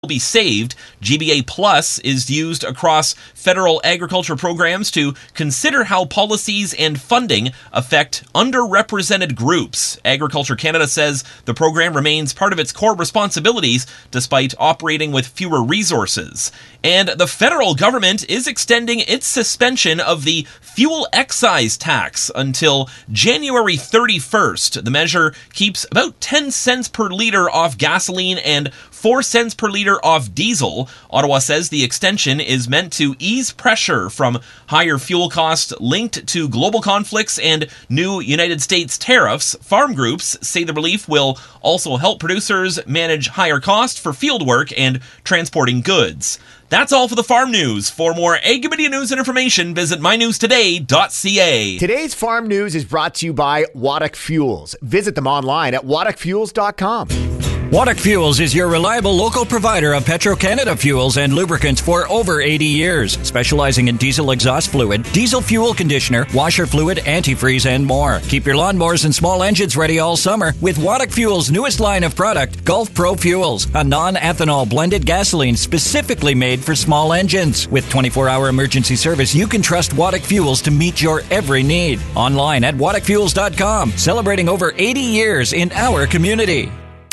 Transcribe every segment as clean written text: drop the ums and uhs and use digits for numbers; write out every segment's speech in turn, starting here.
be saved. GBA Plus is used across federal agriculture programs to consider how policies and funding affect underrepresented groups. Agriculture Canada says the program remains part of its core responsibilities despite operating with fewer resources. And the federal government is extending its suspension of the fuel excise tax until January 31st. The measure keeps about 10 cents per litre off gasoline and 4 cents per litre off diesel. Ottawa says the extension is meant to ease pressure from higher fuel costs linked to global conflicts and new United States tariffs. Farm groups say the relief will also help producers manage higher costs for field work and transporting goods. That's all for the farm news. For more Ag Media news and information, visit mynewstoday.ca. Today's farm news is brought to you by Waddock Fuels. Visit them online at waddockfuels.com. Waddock Fuels is your reliable local provider of Petro-Canada fuels and lubricants for over 80 years, specializing in diesel exhaust fluid, diesel fuel conditioner, washer fluid, antifreeze, and more. Keep your lawnmowers and small engines ready all summer with Waddock Fuels' newest line of product, Gulf Pro Fuels, a non-ethanol blended gasoline specifically made for small engines. With 24-hour emergency service, you can trust Waddock Fuels to meet your every need. Online at waddockfuels.com, celebrating over 80 years in our community.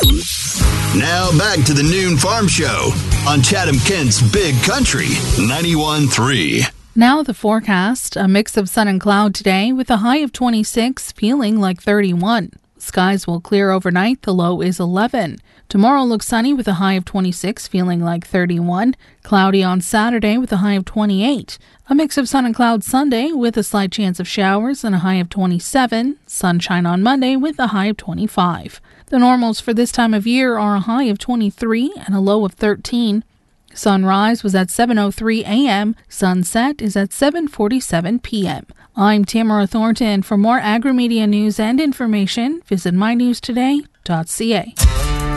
Now back to the Noon Farm Show on Chatham-Kent's Big Country 91.3. Now the forecast, a mix of sun and cloud today with a high of 26, feeling like 31. Skies will clear overnight, the low is 11. Tomorrow looks sunny with a high of 26, feeling like 31. Cloudy on Saturday with a high of 28. A mix of sun and cloud Sunday with a slight chance of showers and a high of 27. Sunshine on Monday with a high of 25. The normals for this time of year are a high of 23 and a low of 13. Sunrise was at 7:03 a.m. Sunset is at 7:47 p.m. I'm Tamara Thornton. For more agri-media news and information, visit mynewstoday.ca.